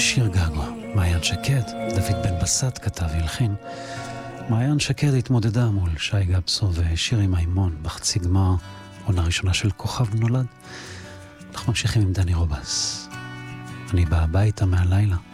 שיר געגוע, מעיין שקד, דוד בן בסט כתב והלחין. מעיין שקד התמודדה מול שי גבסו ושירי מימון בחצי גמר עונה ראשונה של כוכב נולד. אנחנו ממשיכים עם דני רובס. אני באה הביתה מהלילה.